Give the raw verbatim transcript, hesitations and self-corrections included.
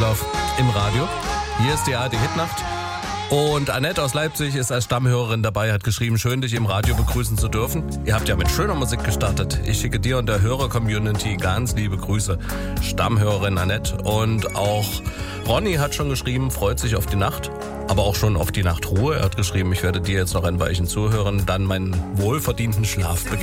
Düsseldorf im Radio. Hier ist die A R D-Hitnacht. Und Annette aus Leipzig ist als Stammhörerin dabei, hat geschrieben, schön, dich im Radio begrüßen zu dürfen. Ihr habt ja mit schöner Musik gestartet. Ich schicke dir und der Hörer-Community ganz liebe Grüße. Stammhörerin Annette. Und auch Ronny hat schon geschrieben, freut sich auf die Nacht, aber auch schon auf die Nachtruhe. Er hat geschrieben, ich werde dir jetzt noch ein Weilchen zuhören, dann meinen wohlverdienten Schlaf beginnen.